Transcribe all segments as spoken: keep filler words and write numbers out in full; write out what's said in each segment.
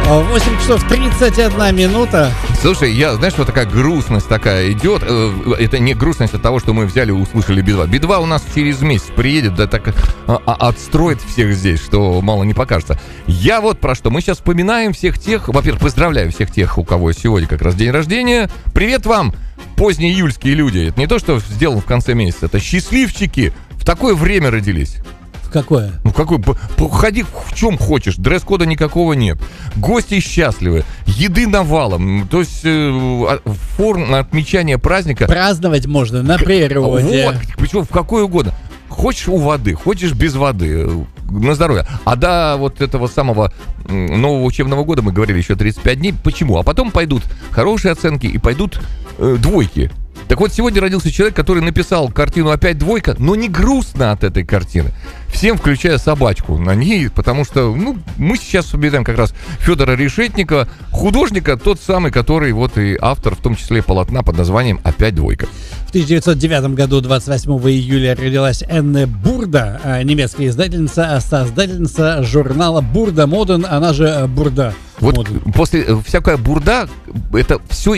восемь часов тридцать одна минута. Слушай, я, знаешь, вот такая грустность такая идет. Это не грустность от того, что мы взяли и услышали Би-два. Би-два у нас через месяц приедет, да так а, а, отстроит всех здесь, что мало не покажется. Я вот про что. Мы сейчас вспоминаем всех тех, во-первых, поздравляем всех тех, у кого сегодня как раз день рождения. Привет вам, позднеиюльские люди. Это не то, что сделано в конце месяца. Это счастливчики. В такое время родились. Какое? Ну какой? Ходи в чем хочешь, дресс-кода никакого нет. Гости счастливы, еды навалом. То есть э, форма отмечания праздника. Праздновать можно на природе. Вот, причем в какой угодно. Хочешь у воды, хочешь без воды. На здоровье. А до вот этого самого нового учебного года мы говорили еще тридцать пять дней. Почему? А потом пойдут хорошие оценки и пойдут э, двойки. Так вот, сегодня родился человек, который написал картину «Опять двойка», но не грустно от этой картины. Всем, включая собачку на ней, потому что, ну, мы сейчас вспоминаем как раз Федора Решетникова, художника, тот самый, который вот и автор, в том числе полотна под названием «Опять двойка». В тысяча девятьсот девятом году, двадцать восьмого июля, родилась Энне Бурда, немецкая издательница, создательница журнала «Бурда Моден», она же «Бурда». Вот Моден. После всякая бурда, это все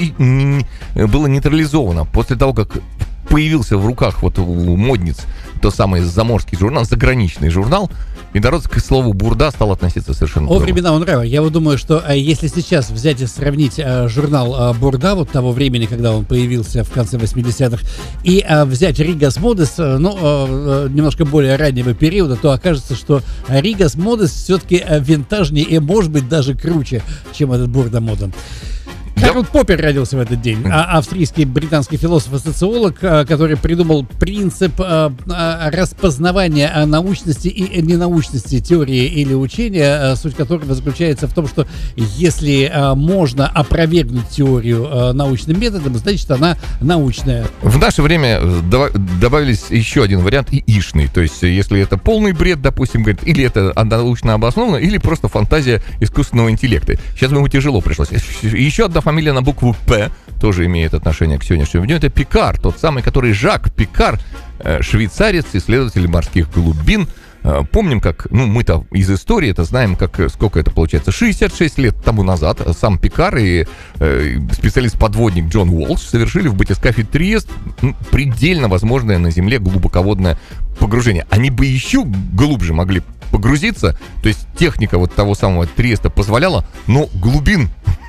было нейтрализовано. После того, как появился в руках вот у модниц тот самый заморский журнал, заграничный журнал, и народ к слову бурда стал относиться совершенно О, времена он нравится. Я вот думаю, что а, если сейчас взять и сравнить а, журнал а, «Бурда» вот того времени, когда он появился в конце восьмидесятых, и а, взять «Ригас Модес», а, ну, а, немножко более раннего периода, то окажется, что «Ригас Модес» все-таки а, винтажнее и, может быть, даже круче, чем этот «Бурда Моден». Карл да. Поппер родился в этот день. А, австрийский британский философ и социолог, а, который придумал принцип а, а, распознавания а, научности и ненаучности теории или учения, а, суть которого заключается в том, что если а, можно опровергнуть теорию а, научным методом, значит она научная. В наше время добавились еще один вариант яичный. То есть, если это полный бред, допустим, говорит, или это научно обосновано, или просто фантазия искусственного интеллекта. Сейчас ему тяжело пришлось. Еще одна фамилия на букву «П» тоже имеет отношение к сегодняшнему дню. Это Пикар, тот самый, который Жак Пикар, швейцарец, исследователь морских глубин. Помним, как, ну, мы-то из истории это знаем, как, сколько это получается, шестьдесят шесть лет тому назад сам Пикар и э, специалист-подводник Джон Уолш совершили в батискафе Триест ну, предельно возможное на Земле глубоководное погружение. Они бы еще глубже могли погрузиться, то есть техника вот того самого Триеста позволяла, но глубин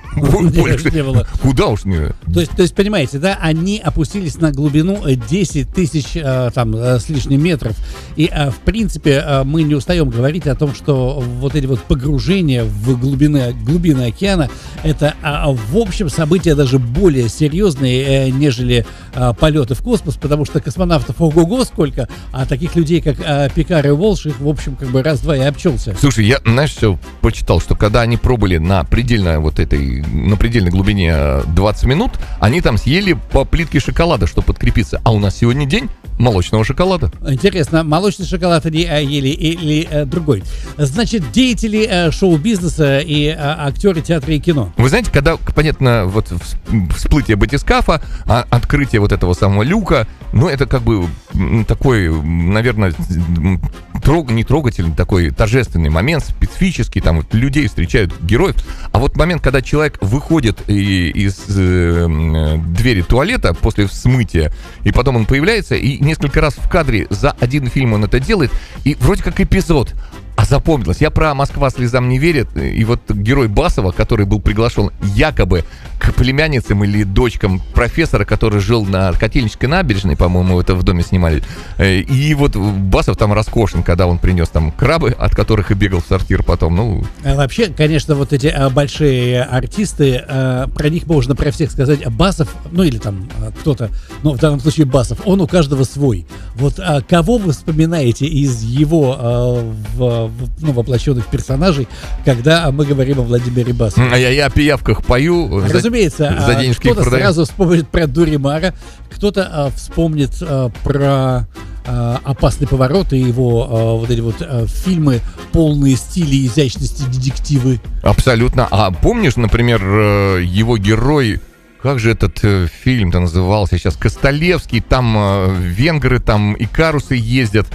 больше не было. Куда уж не... То есть, то есть, понимаете, да, они опустились на глубину десять тысяч там с лишним метров. И, в принципе, мы не устаем говорить о том, что вот эти вот погружения в глубины, глубины океана, это, в общем, события даже более серьезные, нежели полеты в космос, потому что космонавтов ого-го сколько, а таких людей, как Пикар и Уолш, их, в общем, как бы раз-два и обчелся. Слушай, я, знаешь, все почитал, что когда они пробыли на предельно вот этой на предельной глубине двадцать минут, они там съели по плитке шоколада, чтобы подкрепиться. А у нас сегодня день молочного шоколада. Интересно, молочный шоколад они ели или э, другой? Значит, деятели э, шоу-бизнеса и э, актеры театра и кино. Вы знаете, когда, понятно, вот всплытие батискафа, а, открытие вот этого самого люка, ну, это как бы такой, наверное, трог, не трогательный, такой торжественный момент, специфический, там вот людей встречают героев. А вот момент, когда человек выходит и, из э, двери туалета после смытия, и потом он появляется, и несколько раз в кадре за один фильм он это делает, и вроде как эпизод. А запомнилось. Я про «Москва слезам не верит». И вот герой Басова, который был приглашен якобы к племянницам или дочкам профессора, который жил на Котельнической набережной, по-моему, это в доме снимали. И вот Басов там роскошен, когда он принес там крабы, от которых и бегал в сортир потом. Ну... Вообще, конечно, вот эти большие артисты, про них можно про всех сказать. Басов, ну или там кто-то, но в данном случае Басов, он у каждого свой. Вот кого вы вспоминаете из его в ну, воплощенных персонажей, когда мы говорим о Владимире Басове? А я, я о пиявках пою. Разумеется, за, за денежки кто-то сразу вспомнит про Дуримара, кто-то а, вспомнит а, про а, «Опасный поворот» и его а, вот эти вот а, фильмы, полные стиля изящности, детективы. Абсолютно. А помнишь, например, его герой Как же этот э, фильм-то назывался сейчас? Костолевский, там э, венгры, там и карусы ездят,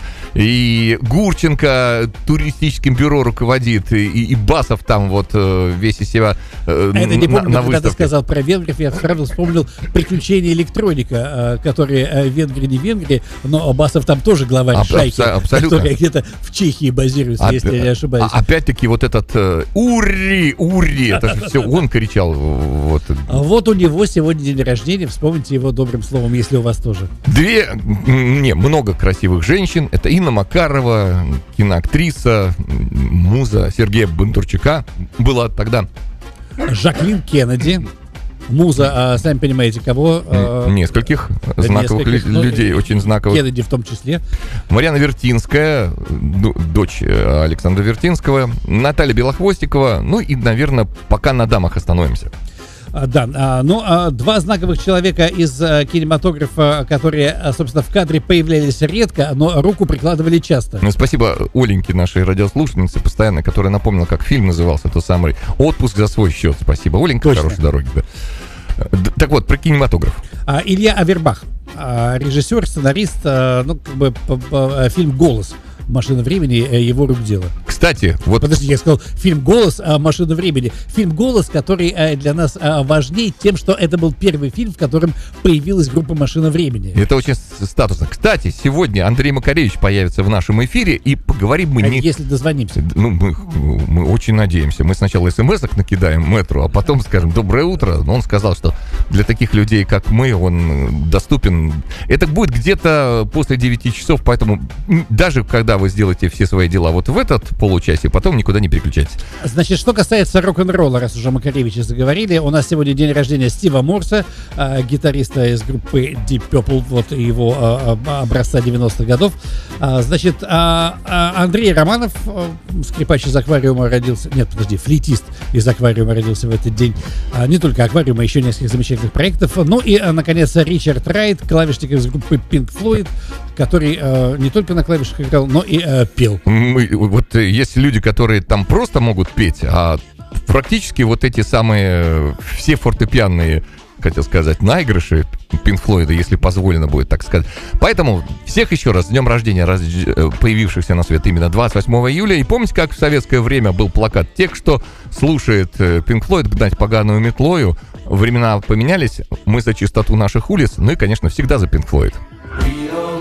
и Гурченко туристическим бюро руководит, и, и Басов там вот э, весь из себя э, а это не помню, на, на когда ты выставке. сказал про венгров, я сразу вспомнил «Приключения электроника», э, которые э, венгры не венгры, но Басов там тоже главарь Аб- шайки, абсо- абсолютно. которая где-то в Чехии базируется, Оп- если я не ошибаюсь. а- опять-таки вот этот э, «Ури! Ури!» это же все он кричал. Вот. А вот у него сегодня день рождения, вспомните его добрым словом, если у вас тоже. Две, м, не, много красивых женщин. Это Инна Макарова, киноактриса, м, муза Сергея Бондарчука была тогда. Жаклин Кеннеди, муза, а, сами понимаете, кого? а, Нескольких знаковых нескольких, лю- ну, людей, очень знаковых. Кеннеди в том числе. Марьяна Вертинская, ду- дочь э, Александра Вертинского, Наталья Белохвостикова, ну и, наверное, пока на дамах остановимся. А, Да, а, ну, а, два знаковых человека из а, кинематографа, которые, а, собственно, в кадре появлялись редко, но руку прикладывали часто. Ну, спасибо Оленьке, нашей радиослушательнице, постоянно, которая напомнила, как фильм назывался, тот самый «Отпуск за свой счет». Спасибо, Оленька, Точно. хорошей дороги. Да. Д- Так вот, про кинематограф. А, Илья Авербах, а, режиссер, сценарист, а, ну, как бы п- п- фильм «Голос». «Машина времени», э, его рук дело. Кстати, вот Подожди, я сказал фильм «Голос», а «Машина времени». Фильм «Голос», который э, для нас э, важнее тем, что это был первый фильм, в котором появилась группа «Машина времени». это очень с- статусно. Кстати, сегодня Андрей Макаревич появится в нашем эфире, и поговорим мы А не... Если дозвонимся. Ну, мы, мы очень надеемся. Мы сначала смс-ок накидаем мэтру, а потом скажем «доброе утро». Но он сказал, что для таких людей, как мы, он доступен. Это будет где-то после девяти часов, поэтому м, даже когда вы сделаете все свои дела вот в этот получасе, потом никуда не переключайтесь. Значит, что касается рок-н-ролла, раз уже Макаревича заговорили, у нас сегодня день рождения Стива Морса, э, гитариста из группы Deep Purple, вот его э, э, образца девяностых годов. А, значит, а, а Андрей Романов, э, скрипач из «Аквариума» родился, нет, подожди, флейтист из «Аквариума» родился в этот день. А, не только «Аквариум», а еще несколько замечательных проектов. Ну и, э, наконец, Ричард Райт, клавишник из группы Pink Floyd, который э, не только на клавишах играл, но и э, пел. Мы, вот э, есть люди, которые там просто могут петь, а практически вот эти самые э, все фортепианные, хотел сказать, наигрыши Pink Floyd, если позволено будет так сказать. Поэтому всех еще раз с днем рождения, раз, э, появившихся на свет именно двадцать восьмого июля. И помните, как в советское время был плакат «Тех, что слушает э, Pink Floyd, гнать поганую метлою». Времена поменялись, мы за чистоту наших улиц, ну и, конечно, всегда за Pink Floyd.